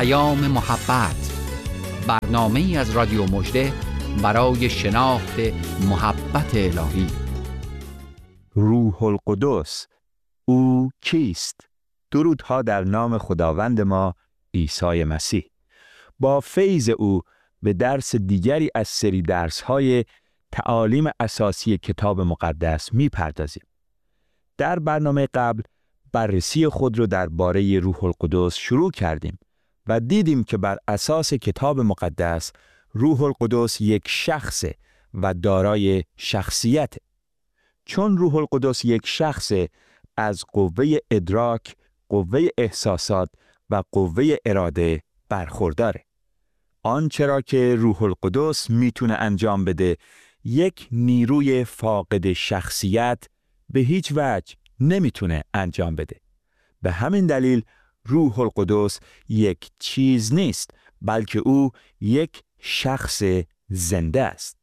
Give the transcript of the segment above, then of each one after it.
محبت، برنامه‌ای از رادیو مژده برای شناخت محبت الهی. روح القدس، او کیست؟ درودها در نام خداوند ما عیسی مسیح. با فیض او به درس دیگری از سری درس‌های تعالیم اساسی کتاب مقدس می‌پردازیم. در برنامه قبل بررسی خود را درباره روح القدس شروع کردیم و دیدیم که بر اساس کتاب مقدس روح القدس یک شخصه و دارای شخصیت. چون روح القدس یک شخصه، از قوه ادراک، قوه احساسات و قوه اراده برخورداره. آنچه را که روح القدس میتونه انجام بده، یک نیروی فاقد شخصیت به هیچ وجه نمیتونه انجام بده. به همین دلیل روح القدس یک چیز نیست، بلکه او یک شخص زنده است.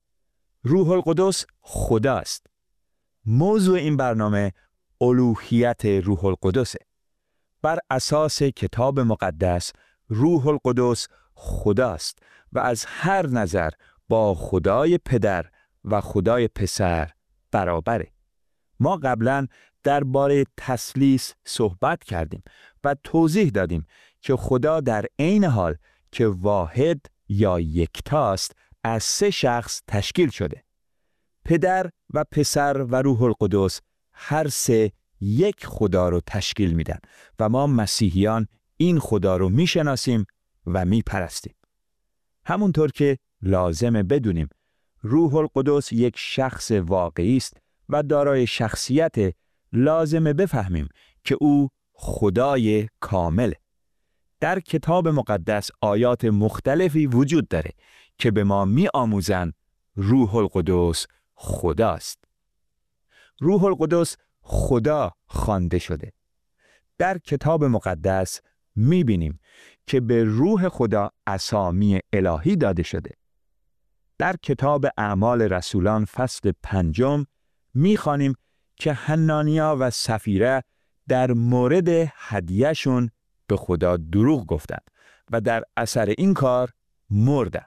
روح القدس خداست. موضوع این برنامه الوهیت روح القدسه. بر اساس کتاب مقدس روح القدس خداست و از هر نظر با خدای پدر و خدای پسر برابره. ما قبلا درباره تثلیث صحبت کردیم و توضیح دادیم که خدا در عین حال که واحد یا یکتاست، از سه شخص تشکیل شده. پدر و پسر و روح القدس هر سه یک خدا رو تشکیل میدن و ما مسیحیان این خدا رو میشناسیم و میپرستیم. همونطور که لازمه بدونیم روح القدس یک شخص واقعی است و دارای شخصیت، لازمه بفهمیم که او خدای کامل. در کتاب مقدس آیات مختلفی وجود داره که به ما می‌آموزند روح القدس خداست. روح القدس خدا خوانده شده. در کتاب مقدس می‌بینیم که به روح خدا اسامی الهی داده شده. در کتاب اعمال رسولان فصل 5 می‌خوانیم که حنانیا و سفیره در مورد هدیه‌شون به خدا دروغ گفتند و در اثر این کار مردند.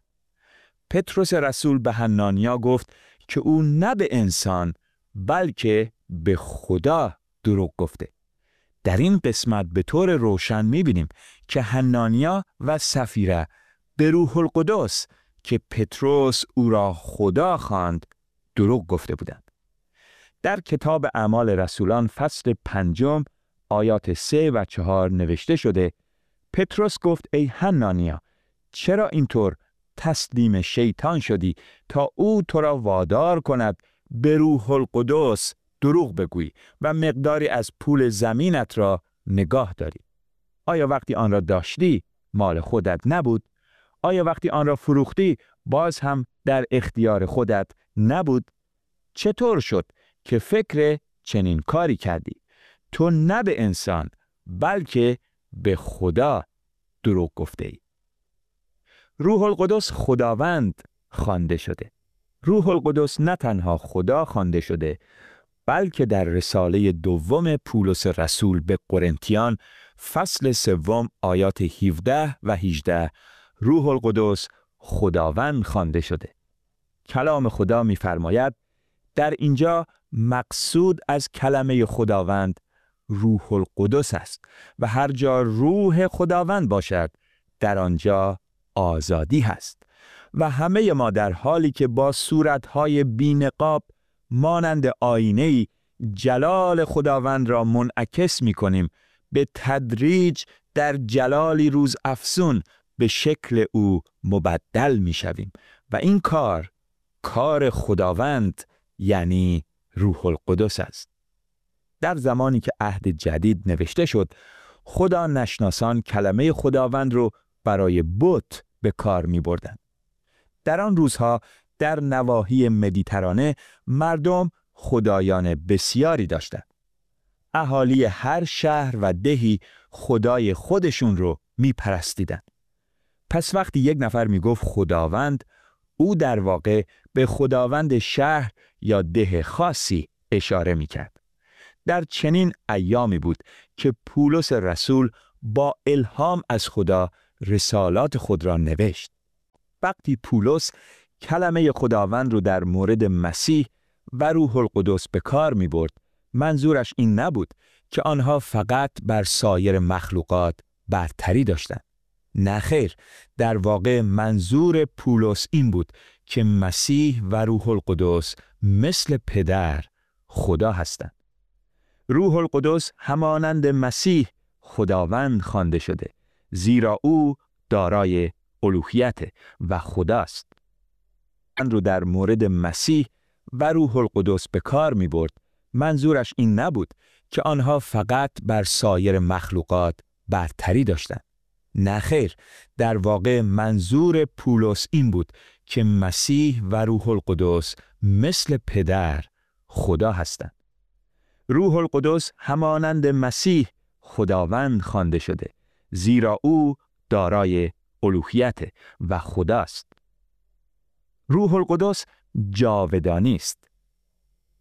پتروس رسول به حنانیا گفت که او نه به انسان بلکه به خدا دروغ گفته. در این قسمت به طور روشن می‌بینیم که حنانیا و سفیره به روح القدس که پتروس او را خدا خواند دروغ گفته بودند. در کتاب اعمال رسولان فصل 5 آیات 3 و 4 نوشته شده: پتروس گفت ای حنانیا، چرا اینطور تسلیم شیطان شدی تا او تو را وادار کند به روح القدس دروغ بگویی و مقداری از پول زمینت را نگاه داری؟ آیا وقتی آن را داشتی مال خودت نبود؟ آیا وقتی آن را فروختی باز هم در اختیار خودت نبود؟ چطور شد که فکر چنین کاری کردی؟ تو نه به انسان بلکه به خدا دروغ گفته ای. روح القدس خداوند خوانده شده. روح القدس نه تنها خدا خوانده شده، بلکه در رساله دوم پولس رسول به قرنتیان فصل 3 آیات 17 و 18 روح القدس خداوند خوانده شده. کلام خدا می‌فرماید در اینجا مقصود از کلمه خداوند روح القدس است و هر جا روح خداوند باشد در آنجا آزادی هست. و همه ما در حالی که با صورتهای بی‌نقاب مانند آینه‌ای جلال خداوند را منعکس می‌کنیم، به تدریج در جلالی روز افزون به شکل او مبدل می‌شویم و این کار خداوند یعنی روح القدس است. در زمانی که عهد جدید نوشته شد، خدا نشناسان کلمه خداوند رو برای بت به کار می بردن. در آن روزها در نواحی مدیترانه مردم خدایان بسیاری داشتند. اهالی هر شهر و دهی خدای خودشون رو می پرستیدن. پس وقتی یک نفر می گفت خداوند، او در واقع به خداوند شهر یا ده خاصی اشاره می کرد. در چنین ایامی بود که پولس رسول با الهام از خدا رسالات خود را نوشت. وقتی پولس کلمه خداوند رو در مورد مسیح و روح القدس به کار می برد، منظورش این نبود که آنها فقط بر سایر مخلوقات برتری داشتند. نه خیر، در واقع منظور پولس این بود که مسیح و روح القدس مثل پدر خدا هستند. روح القدس همانند مسیح خداوند خوانده شده، زیرا او دارای الوهیت و خداست. آن رو در مورد مسیح و روح القدس به کار می برد، منظورش این نبود که آنها فقط بر سایر مخلوقات برتری داشتند. نه خیر، در واقع منظور پولس این بود که مسیح و روح القدس مثل پدر خدا هستند. روح القدس همانند مسیح خداوند خوانده شده، زیرا او دارای الوهیت و خداست. روح القدس جاودانی است.